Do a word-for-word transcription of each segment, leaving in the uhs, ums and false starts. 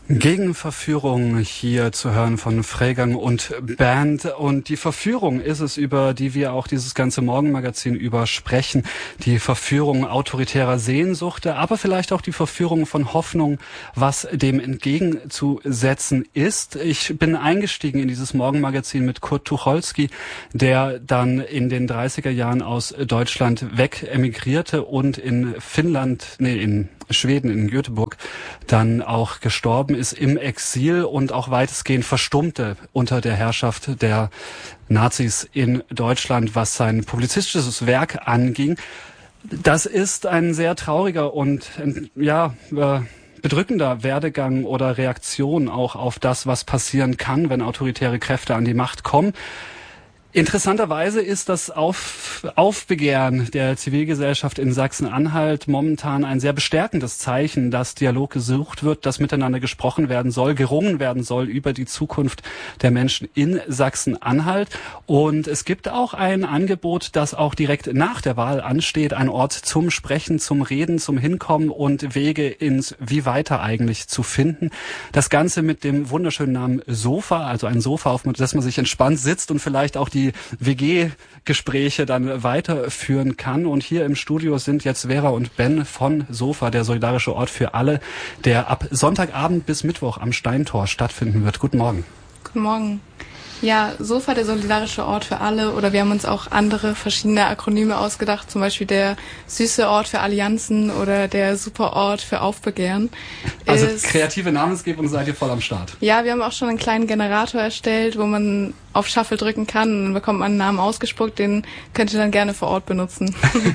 Gegen Verführung hier zu hören von Freigang und Band. Und die Verführung ist es, über die wir auch dieses ganze Morgenmagazin über sprechen. Die Verführung autoritärer Sehnsuchte, aber vielleicht auch die Verführung von Hoffnung, was dem entgegenzusetzen ist. Ich bin eingestiegen in dieses Morgenmagazin mit Kurt Tucholsky, der dann in den dreißiger Jahren aus Deutschland weg emigrierte und in Finnland, nee, in Schweden, in Göteborg, dann auch gestorben ist im Exil und auch weitestgehend verstummte unter der Herrschaft der Nazis in Deutschland, was sein publizistisches Werk anging. Das ist ein sehr trauriger und ja äh, bedrückender Werdegang oder Reaktion auch auf das, was passieren kann, wenn autoritäre Kräfte an die Macht kommen. Interessanterweise ist das Auf, Aufbegehren der Zivilgesellschaft in Sachsen-Anhalt momentan ein sehr bestärkendes Zeichen, dass Dialog gesucht wird, dass miteinander gesprochen werden soll, gerungen werden soll über die Zukunft der Menschen in Sachsen-Anhalt. Und es gibt auch ein Angebot, das auch direkt nach der Wahl ansteht, ein Ort zum Sprechen, zum Reden, zum Hinkommen und Wege ins Wie weiter eigentlich zu finden. Das Ganze mit dem wunderschönen Namen Sofa, also ein Sofa, auf das man sich entspannt sitzt und vielleicht auch die die W G-Gespräche dann weiterführen kann. Und hier im Studio sind jetzt Vera und Ben von Sofa, der solidarische Ort für alle, der ab Sonntagabend bis Mittwoch am Steintor stattfinden wird. Guten Morgen. Guten Morgen. Ja, Sofa, der solidarische Ort für alle, oder wir haben uns auch andere verschiedene Akronyme ausgedacht, zum Beispiel der süße Ort für Allianzen oder der super Ort für Aufbegehren. Also ist, kreative Namensgebung, seid ihr voll am Start. Ja, wir haben auch schon einen kleinen Generator erstellt, wo man auf Shuffle drücken kann und dann bekommt man einen Namen ausgespuckt, den könnt ihr dann gerne vor Ort benutzen.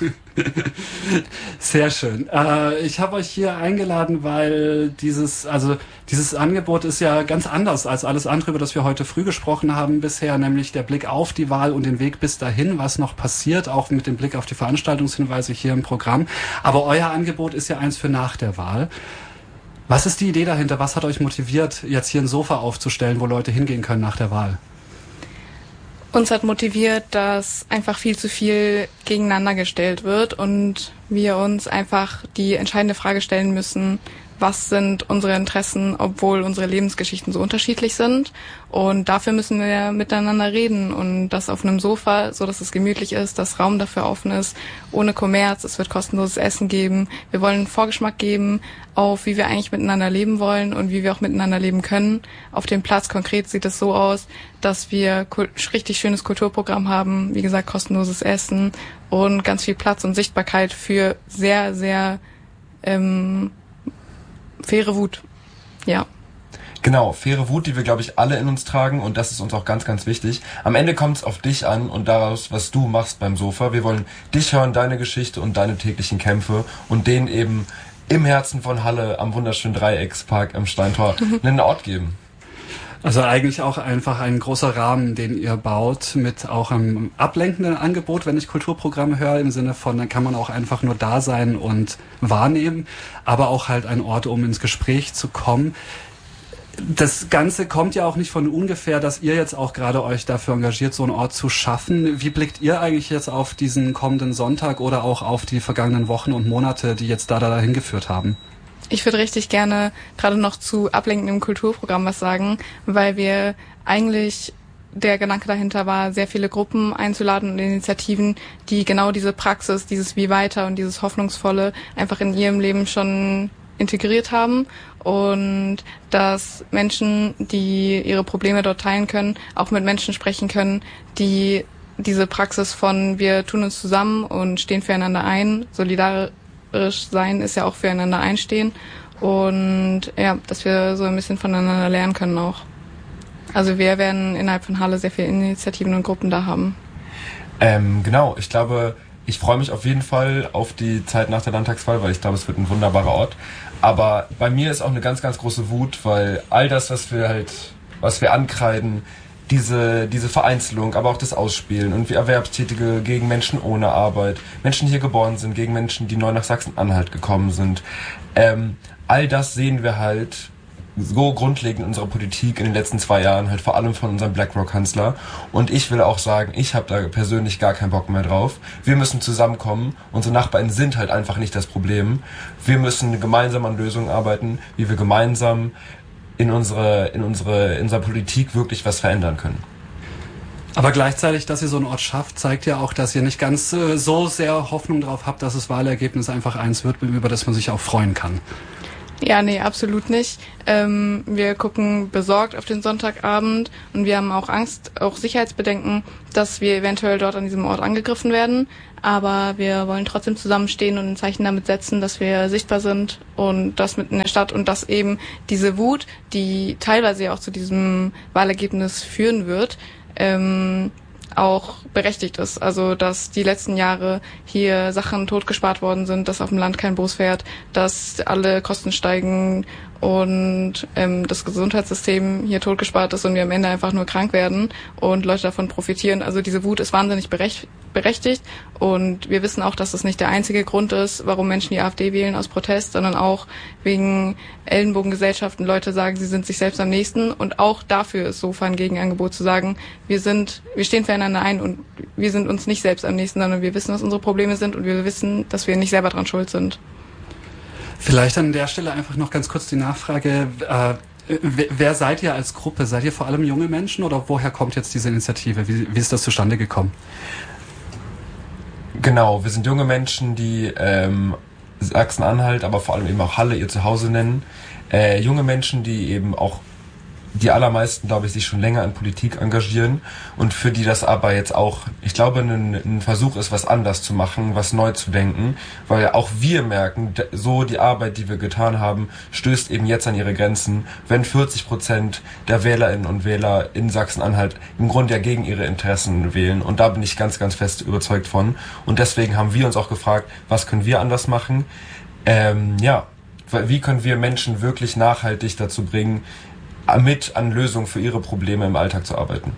Sehr schön. Äh, ich habe euch hier eingeladen, weil dieses, also dieses Angebot ist ja ganz anders als alles andere, über das wir heute früh gesprochen haben bisher, nämlich der Blick auf die Wahl und den Weg bis dahin, was noch passiert, auch mit dem Blick auf die Veranstaltungshinweise hier im Programm. Aber euer Angebot ist ja eins für nach der Wahl. Was ist die Idee dahinter? Was hat euch motiviert, jetzt hier ein Sofa aufzustellen, wo Leute hingehen können nach der Wahl? Uns hat motiviert, dass einfach viel zu viel gegeneinander gestellt wird und wir uns einfach die entscheidende Frage stellen müssen, was sind unsere Interessen, obwohl unsere Lebensgeschichten so unterschiedlich sind. Und dafür müssen wir miteinander reden und das auf einem Sofa, so dass es gemütlich ist, dass Raum dafür offen ist, ohne Kommerz. Es wird kostenloses Essen geben. Wir wollen einen Vorgeschmack geben auf, wie wir eigentlich miteinander leben wollen und wie wir auch miteinander leben können. Auf dem Platz konkret sieht es so aus, dass wir richtig schönes Kulturprogramm haben. Wie gesagt, kostenloses Essen und ganz viel Platz und Sichtbarkeit für sehr, sehr ähm, faire Wut. Ja. Genau, faire Wut, die wir, glaube ich, alle in uns tragen und das ist uns auch ganz, ganz wichtig. Am Ende kommt es auf dich an und daraus, was du machst beim Sofa. Wir wollen dich hören, deine Geschichte und deine täglichen Kämpfe und denen eben im Herzen von Halle am wunderschönen Dreieckspark am Steintor einen Ort geben. Also eigentlich auch einfach ein großer Rahmen, den ihr baut, mit auch einem ablenkenden Angebot, wenn ich Kulturprogramme höre, im Sinne von, dann kann man auch einfach nur da sein und wahrnehmen, aber auch halt ein Ort, um ins Gespräch zu kommen. Das Ganze kommt ja auch nicht von ungefähr, dass ihr jetzt auch gerade euch dafür engagiert, so einen Ort zu schaffen. Wie blickt ihr eigentlich jetzt auf diesen kommenden Sonntag oder auch auf die vergangenen Wochen und Monate, die jetzt da dahin geführt haben? Ich würde richtig gerne gerade noch zu ablenkendem Kulturprogramm was sagen, weil wir eigentlich, der Gedanke dahinter war, sehr viele Gruppen einzuladen und Initiativen, die genau diese Praxis, dieses Wie weiter und dieses Hoffnungsvolle einfach in ihrem Leben schon integriert haben und dass Menschen, die ihre Probleme dort teilen können, auch mit Menschen sprechen können, die diese Praxis von wir tun uns zusammen und stehen füreinander ein, solidarisch sein ist ja auch füreinander einstehen und ja, dass wir so ein bisschen voneinander lernen können auch. Also wir werden innerhalb von Halle sehr viele Initiativen und Gruppen da haben. Ähm, genau, ich glaube, ich freue mich auf jeden Fall auf die Zeit nach der Landtagswahl, weil ich glaube, es wird ein wunderbarer Ort. Aber bei mir ist auch eine ganz, ganz große Wut, weil all das, was wir halt, was wir ankreiden, diese diese Vereinzelung, aber auch das Ausspielen und wie Erwerbstätige gegen Menschen ohne Arbeit, Menschen, die hier geboren sind, gegen Menschen, die neu nach Sachsen-Anhalt gekommen sind. Ähm, all das sehen wir halt so grundlegend in unserer Politik in den letzten zwei Jahren, halt vor allem von unserem BlackRock-Kanzler. Und ich will auch sagen, ich habe da persönlich gar keinen Bock mehr drauf. Wir müssen zusammenkommen. Unsere Nachbarn sind halt einfach nicht das Problem. Wir müssen gemeinsam an Lösungen arbeiten, wie wir gemeinsam in unsere, in unsere, in unserer Politik wirklich was verändern können. Aber gleichzeitig, dass ihr so einen Ort schafft, zeigt ja auch, dass ihr nicht ganz äh, so sehr Hoffnung drauf habt, dass das Wahlergebnis einfach eins wird, über das man sich auch freuen kann. Ja, nee, absolut nicht. Ähm, wir gucken besorgt auf den Sonntagabend und wir haben auch Angst, auch Sicherheitsbedenken, dass wir eventuell dort an diesem Ort angegriffen werden. Aber wir wollen trotzdem zusammenstehen und ein Zeichen damit setzen, dass wir sichtbar sind und das mitten in der Stadt und dass eben diese Wut, die teilweise ja auch zu diesem Wahlergebnis führen wird, ähm, auch berechtigt ist. Also, dass die letzten Jahre hier Sachen totgespart worden sind, dass auf dem Land kein Bus fährt, dass alle Kosten steigen und ähm, das Gesundheitssystem hier totgespart ist und wir am Ende einfach nur krank werden und Leute davon profitieren. Also diese Wut ist wahnsinnig berech- berechtigt und wir wissen auch, dass das nicht der einzige Grund ist, warum Menschen die AfD wählen aus Protest, sondern auch wegen Ellenbogengesellschaften. Leute sagen, sie sind sich selbst am nächsten und auch dafür ist SOFA ein Gegenangebot zu sagen, wir sind, wir stehen füreinander ein und wir sind uns nicht selbst am nächsten, sondern wir wissen, was unsere Probleme sind und wir wissen, dass wir nicht selber dran schuld sind. Vielleicht an der Stelle einfach noch ganz kurz die Nachfrage, äh, wer, wer seid ihr als Gruppe? Seid ihr vor allem junge Menschen oder woher kommt jetzt diese Initiative? Wie, wie ist das zustande gekommen? Genau, wir sind junge Menschen, die ähm, Sachsen-Anhalt, aber vor allem eben auch Halle ihr Zuhause nennen. Äh, junge Menschen, die eben auch die allermeisten, glaube ich, sich schon länger in Politik engagieren und für die das aber jetzt auch, ich glaube, ein, ein Versuch ist, was anders zu machen, was neu zu denken, weil auch wir merken, so die Arbeit, die wir getan haben, stößt eben jetzt an ihre Grenzen, wenn vierzig Prozent der Wählerinnen und Wähler in Sachsen-Anhalt im Grunde ja gegen ihre Interessen wählen und da bin ich ganz, ganz fest überzeugt von und deswegen haben wir uns auch gefragt, was können wir anders machen? Ähm, ja, wie können wir Menschen wirklich nachhaltig dazu bringen, mit an Lösungen für ihre Probleme im Alltag zu arbeiten?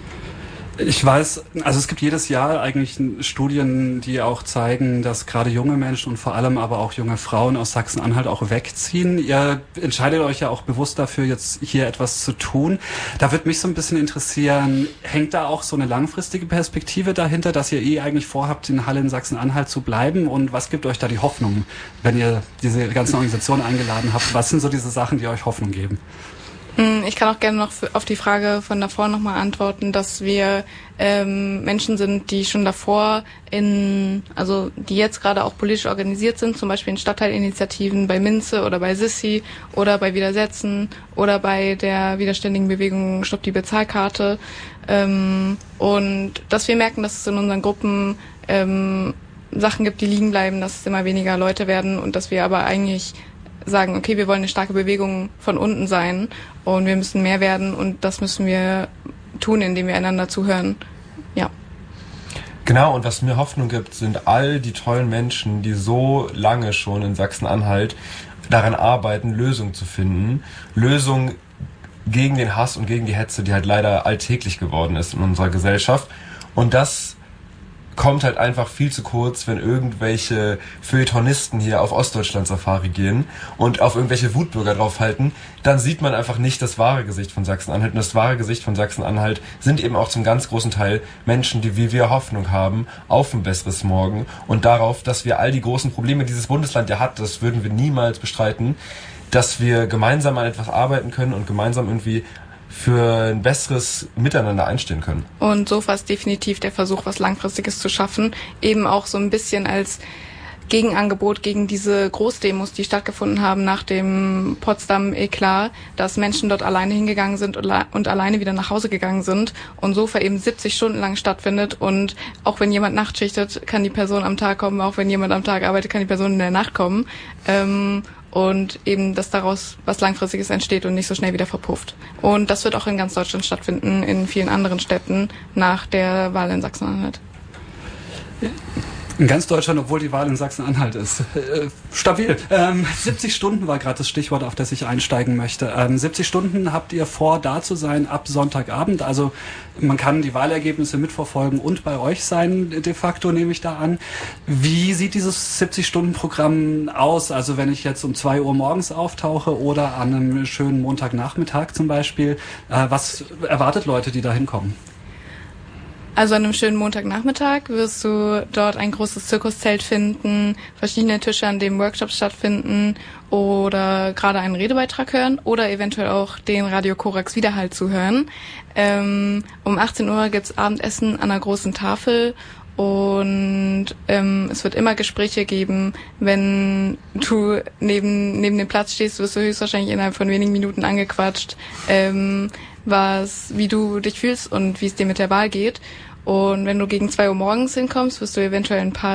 Ich weiß, also es gibt jedes Jahr eigentlich Studien, die auch zeigen, dass gerade junge Menschen und vor allem aber auch junge Frauen aus Sachsen-Anhalt auch wegziehen. Ihr entscheidet euch ja auch bewusst dafür, jetzt hier etwas zu tun. Da würde mich so ein bisschen interessieren, hängt da auch so eine langfristige Perspektive dahinter, dass ihr eh eigentlich vorhabt, in Halle in Sachsen-Anhalt zu bleiben? Und was gibt euch da die Hoffnung, wenn ihr diese ganzen Organisationen eingeladen habt? Was sind so diese Sachen, die euch Hoffnung geben? Ich kann auch gerne noch für, auf die Frage von davor nochmal antworten, dass wir ähm, Menschen sind, die schon davor in, also die jetzt gerade auch politisch organisiert sind, zum Beispiel in Stadtteilinitiativen bei Minze oder bei Sissi oder bei Widersetzen oder bei der widerständigen Bewegung Stopp die Bezahlkarte. Ähm, und dass wir merken, dass es in unseren Gruppen ähm, Sachen gibt, die liegen bleiben, dass es immer weniger Leute werden und dass wir aber eigentlich sagen, okay, wir wollen eine starke Bewegung von unten sein und wir müssen mehr werden und das müssen wir tun, indem wir einander zuhören. Ja. Genau, und was mir Hoffnung gibt, sind all die tollen Menschen, die so lange schon in Sachsen-Anhalt daran arbeiten, Lösungen zu finden. Lösungen gegen den Hass und gegen die Hetze, die halt leider alltäglich geworden ist in unserer Gesellschaft. Und das kommt halt einfach viel zu kurz, wenn irgendwelche Feuilletonisten hier auf Ostdeutschland-Safari gehen und auf irgendwelche Wutbürger draufhalten, dann sieht man einfach nicht das wahre Gesicht von Sachsen-Anhalt. Und das wahre Gesicht von Sachsen-Anhalt sind eben auch zum ganz großen Teil Menschen, die wie wir Hoffnung haben auf ein besseres Morgen und darauf, dass wir all die großen Probleme, die dieses Bundesland ja hat, das würden wir niemals bestreiten, dass wir gemeinsam an etwas arbeiten können und gemeinsam irgendwie für ein besseres Miteinander einstehen können. Und SOFA ist definitiv der Versuch, was Langfristiges zu schaffen, eben auch so ein bisschen als Gegenangebot gegen diese Großdemos, die stattgefunden haben nach dem Potsdam-Eklat, dass Menschen dort alleine hingegangen sind und, und alleine wieder nach Hause gegangen sind und SOFA eben siebzig Stunden lang stattfindet und auch wenn jemand nachtschichtet, kann die Person am Tag kommen, auch wenn jemand am Tag arbeitet, kann die Person in der Nacht kommen. Ähm, und eben, dass daraus was Langfristiges entsteht und nicht so schnell wieder verpufft. Und das wird auch in ganz Deutschland stattfinden, in vielen anderen Städten nach der Wahl in Sachsen-Anhalt. In ganz Deutschland, obwohl die Wahl in Sachsen-Anhalt ist. Äh, stabil. Ähm, siebzig Stunden war gerade das Stichwort, auf das ich einsteigen möchte. Ähm, siebzig Stunden habt ihr vor, da zu sein ab Sonntagabend. Also man kann die Wahlergebnisse mitverfolgen und bei euch sein, de facto nehme ich da an. Wie sieht dieses siebzig-Stunden-Programm aus? Also wenn ich jetzt um zwei Uhr morgens auftauche oder an einem schönen Montagnachmittag zum Beispiel, äh, was erwartet Leute, die da hinkommen? Also an einem schönen Montagnachmittag wirst du dort ein großes Zirkuszelt finden, verschiedene Tische, an denen Workshops stattfinden oder gerade einen Redebeitrag hören oder eventuell auch den Radio Korax Widerhall zuhören. Ähm, um achtzehn Uhr gibt's Abendessen an einer großen Tafel und ähm, es wird immer Gespräche geben. Wenn du neben neben dem Platz stehst, wirst du höchstwahrscheinlich innerhalb von wenigen Minuten angequatscht, ähm, was, wie du dich fühlst und wie es dir mit der Wahl geht. Und wenn du gegen zwei Uhr morgens hinkommst, wirst du eventuell ein paar